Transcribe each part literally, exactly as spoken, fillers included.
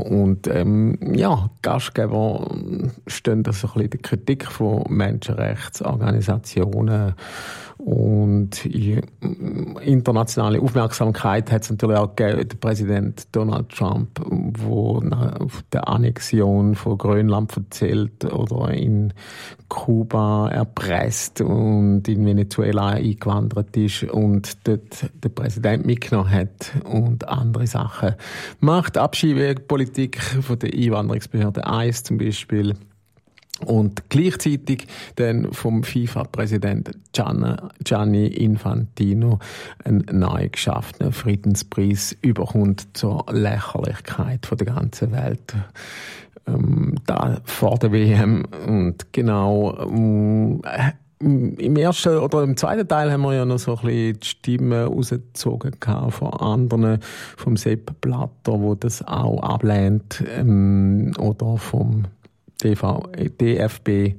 Und ähm, ja, Gastgeber stehen da so ein bisschen der Kritik von Menschenrechtsorganisationen. Und internationale Aufmerksamkeit hat es natürlich auch gegeben, der Präsident Donald Trump, wo auf der Annexion von Grönland erzählt oder in Kuba erpresst und in Venezuela eingewandert ist und dort der Präsident mitgenommen hat und andere Sachen macht. Abschiebepolitik von der Einwanderungsbehörde I C E zum Beispiel. Und gleichzeitig dann vom FIFA-Präsident Gianni Infantino einen neu geschaffenen Friedenspreis überkommt zur Lächerlichkeit von der ganzen Welt. Ähm, da vor der W M. Und genau, ähm, im ersten oder im zweiten Teil haben wir ja noch so ein bisschen die Stimmen rausgezogen von anderen, vom Sepp Blatter, wo das auch ablehnt, ähm, oder vom D V, D F B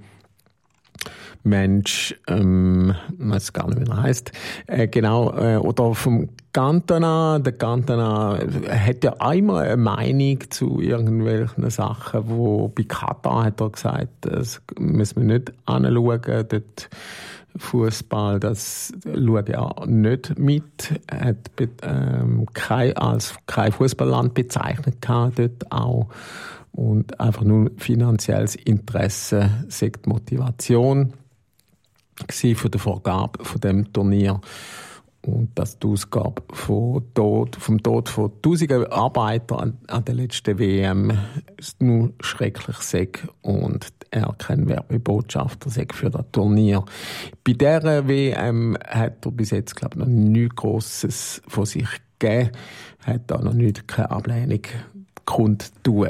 Mensch, ähm, ich weiß gar nicht, wie er heisst, äh, genau, äh, oder vom Cantona. Der Cantona hat ja einmal eine Meinung zu irgendwelchen Sachen, wo bei Katar hat er gesagt, das müssen wir nicht anschauen, dort Fußball, das schaue ich auch nicht mit. Er hat ähm, kein, als kein Fußballland bezeichnet gehabt, dort auch. Und einfach nur finanzielles Interesse sei die Motivation gewesen für die Vergabe von dem Turnier. Und dass die Ausgabe von Tod, vom Tod von tausenden Arbeitern an, an der letzten W M nur schrecklich sei und er kein Werbebotschafter sei für das Turnier. Bei dieser W M hat er bis jetzt, glaube ich, noch nichts Grosses von sich gegeben, hat auch noch nicht keine Ablehnung kundtun.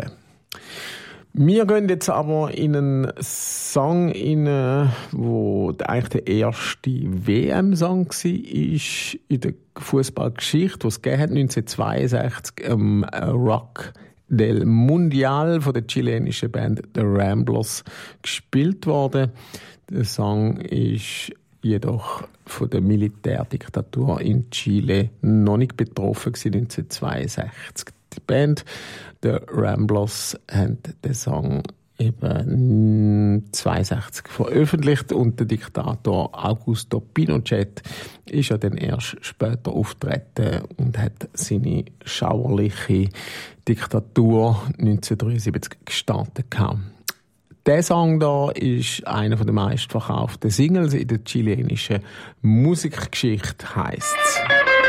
Wir gehen jetzt aber in einen Song rein, wo eigentlich der erste W M-Song war in der Fußballgeschichte, den es gegeben hat, neunzehnhundertzweiundsechzig, ähm, Rock del Mundial von der chilenischen Band The Ramblers gespielt worden. Der Song ist jedoch von der Militärdiktatur in Chile noch nicht betroffen gewesen, neunzehnhundertzweiundsechzig. Die Band The Ramblers haben den Song eben neunzehnhundertzweiundsechzig veröffentlicht und der Diktator Augusto Pinochet ist ja dann erst später auftreten und hat seine schauerliche Diktatur neunzehnhundertdreiundsiebzig gestartet gehabt. Der Song da ist einer der meistverkauften Singles in der chilenischen Musikgeschichte, heisst's.